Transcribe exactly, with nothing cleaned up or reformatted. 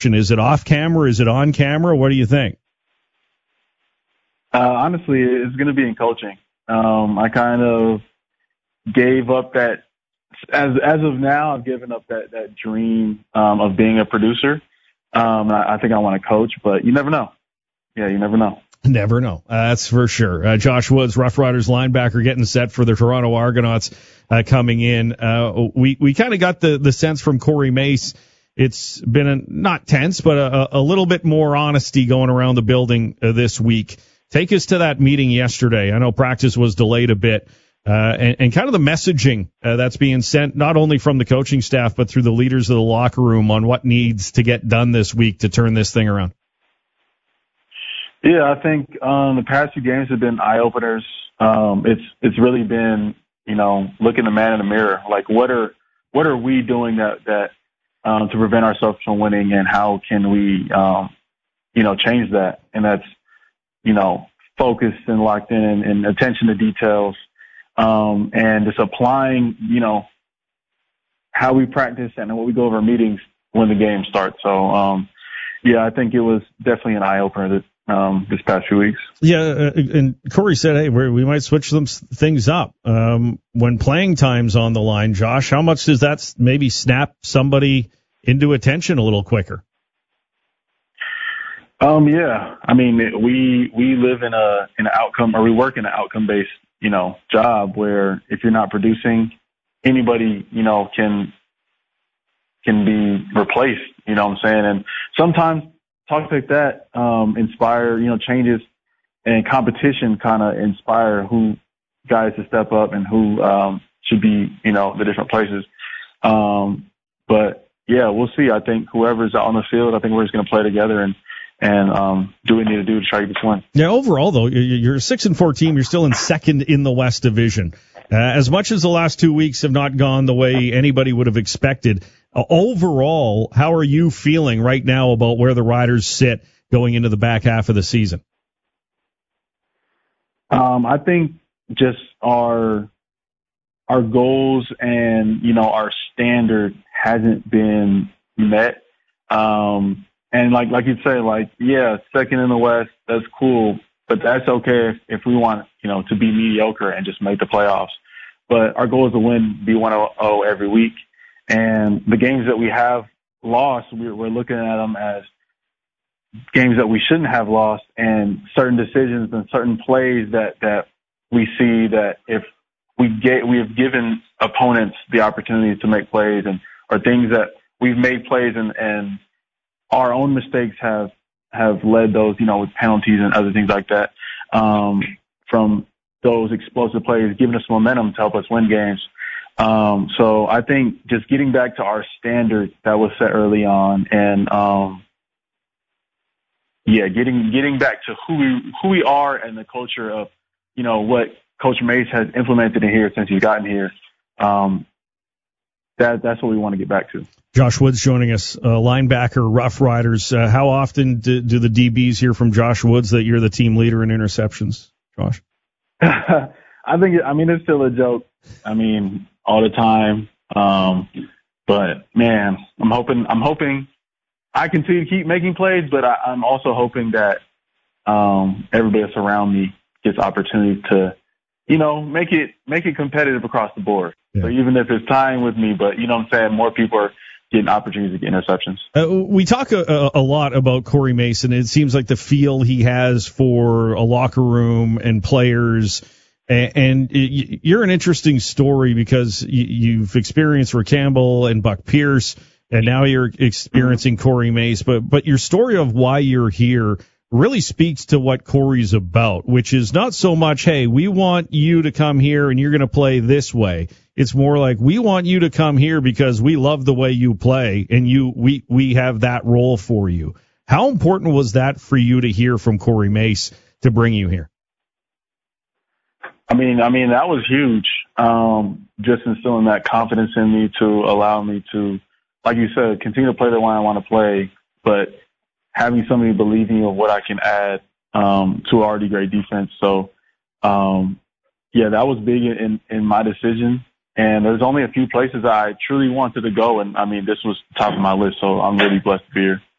question. Is it off camera? Is it on camera? What do you think? Uh, honestly, it's going to be in coaching. Um, I kind of gave up that, as as of now, I've given up that, that dream um, of being a producer. Um, I, I think I want to coach, but you never know. Yeah, you never know. Never know. Uh, that's for sure. Uh, Josh Woods, Rough Riders linebacker, getting set for the Toronto Argonauts uh, coming in. Uh, we we kind of got the, the sense from Corey Mace. It's been a, not tense, but a, a little bit more honesty going around the building uh, this week. Take us to that meeting yesterday. I know practice was delayed a bit, uh, and, and kind of the messaging uh, that's being sent not only from the coaching staff, but through the leaders of the locker room on what needs to get done this week to turn this thing around. Yeah, I think um, the past few games have been eye-openers. Um, it's it's really been, you know, looking the man in the mirror. Like, what are what are we doing that that um, to prevent ourselves from winning, and how can we, um, you know, change that? And that's, you know, focused and locked in and, and attention to details, um, and just applying, you know, how we practice and what we go over meetings when the game starts. So, um, yeah, I think it was definitely an eye-opener that, um, this past few weeks. Yeah, uh, and Corey said, hey, we're, we might switch some things up. Um, when playing time's on the line, Josh, how much does that maybe snap somebody into attention a little quicker? Um, yeah, I mean, we we live in a in an outcome, or we work in an outcome-based, you know, job where if you're not producing, anybody, you know, can can be replaced. You know what I'm saying? And sometimes talks like that um, inspire, you know, changes, and competition kind of inspire who guys to step up and who um, should be, you know, the different places. Um, but yeah, we'll see. I think whoever's out on the field, I think we're just going to play together and. and um, do what we need to do to try to get this win. Yeah, overall, though, you're a six and four team. You're still in second in the West Division. Uh, as much as the last two weeks have not gone the way anybody would have expected, uh, overall, how are you feeling right now about where the Riders sit going into the back half of the season? Um, I think just our our goals and, you know, our standard hasn't been met. Um And like like you'd say, like, yeah, second in the West, that's cool, but that's okay if, if we want, you know, to be mediocre and just make the playoffs. But our goal is to win B one oh every week. And the games that we have lost, we're, we're looking at them as games that we shouldn't have lost, and certain decisions and certain plays that, that we see that if we get, we have given opponents the opportunity to make plays, and or things that we've made plays and, and our own mistakes have, have led those, you know, with penalties and other things like that, um, from those explosive plays, giving us momentum to help us win games. Um, so I think just getting back to our standard that was set early on, and, um, yeah, getting, getting back to who we, who we are and the culture of, you know, what Coach Mace has implemented in here since he's gotten here. Um, that, that's what we want to get back to. Josh Woods joining us, uh, linebacker, Rough Riders. Uh, how often do, do the D Bs hear from Josh Woods that you're the team leader in interceptions, Josh? I think, I mean, it's still a joke. I mean, all the time. Um, but man, I'm hoping, I'm hoping I continue to keep making plays, but I, I'm also hoping that, um, everybody that's around me gets opportunity to, you know, make it, make it competitive across the board. Yeah. So even if it's tying with me, but you know what I'm saying, more people are getting opportunities to get interceptions. Uh, we talk a, a lot about Corey Mason. It seems like the feel he has for a locker room and players. And, and it, you're an interesting story because you, you've experienced Rick Campbell and Buck Pierce, and now you're experiencing Corey Mace. But, but your story of why you're here really speaks to what Corey's about, which is not so much, hey, we want you to come here and you're going to play this way. It's more like, we want you to come here because we love the way you play, and you we we have that role for you. How important was that for you to hear from Corey Mace to bring you here? I mean, I mean that was huge. Um, just instilling that confidence in me to allow me to, like you said, continue to play the way I want to play, but having somebody believe in me of what I can add um, to an already great defense. So, um, yeah, that was big in, in my decision. And there's only a few places I truly wanted to go. And, I mean, this was top of my list, so I'm really blessed to be here.